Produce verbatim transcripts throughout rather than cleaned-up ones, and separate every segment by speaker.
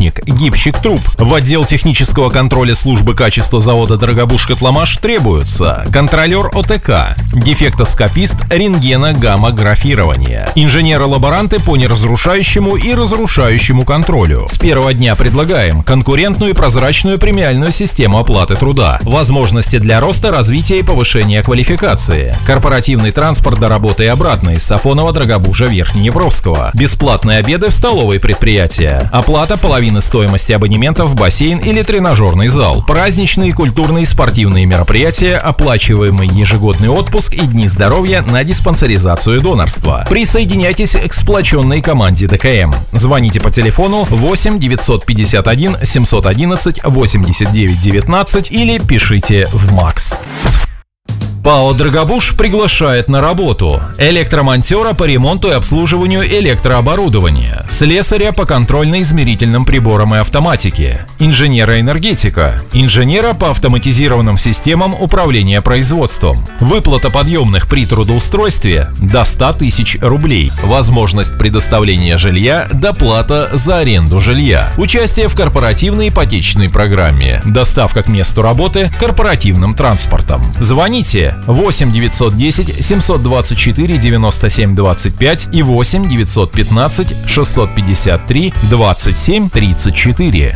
Speaker 1: гаишник, гибщик труб. В отдел технического контроля службы качества завода «Дорогобуж-Котломаш» требуются контролер ОТК, дефектоскопист рентгена-гамма-графирования, инженеры-лаборанты по неразрушающему и разрушающему контролю. С первого дня предлагаем конкурентную и прозрачную премиальную систему оплаты труда, возможности для роста, развития и повышения квалификации, корпоративный транспорт до работы и обратно из Сафонова, Дорогобужа, Верхнеднепровского, бесплатные обеды в столовой предприятия, оплата половины стоимости абонементов в бассейн или тренажерный зал, праздничные, культурные и спортивные мероприятия, оплачиваемый ежегодный отпуск и дни здоровья на диспансеризацию донорства. Присоединяйтесь к сплоченной команде ДКМ. Звоните по телефону восемь девятьсот пятьдесят один семьсот одиннадцать восемьдесят девять девятнадцать или пишите в МАКС. ПАО «Дорогобуж» приглашает на работу электромонтера по ремонту и обслуживанию электрооборудования, слесаря по контрольно-измерительным приборам и автоматике, инженера-энергетика, инженера по автоматизированным системам управления производством. Выплата подъемных при трудоустройстве до ста тысяч рублей. Возможность предоставления жилья, доплата за аренду жилья. Участие в корпоративной ипотечной программе. Доставка к месту работы корпоративным транспортом. Звоните восемь девятьсот десять семьсот двадцать четыре девяносто семь двадцать пять и восемь девятьсот пятнадцать шестьсот пятьдесят три двадцать семь тридцать четыре.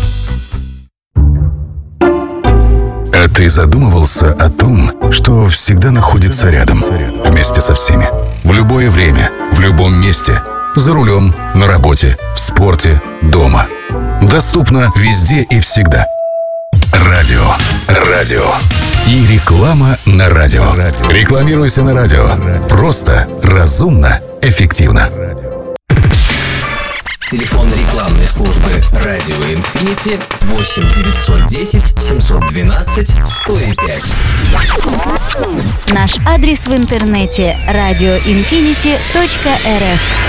Speaker 2: А ты задумывался о том, что всегда находится рядом, вместе со всеми, в любое время, в любом месте, за рулем, на работе, в спорте, дома. Доступно везде и всегда. Радио. Радио. И реклама на радио. Рекламируйся на радио. Просто, разумно, эффективно.
Speaker 3: Телефон рекламной службы «Радио Инфинити» восемь девятьсот десять семьсот двенадцать сто пять.
Speaker 4: Наш адрес в интернете радио инфинити точка эр эф.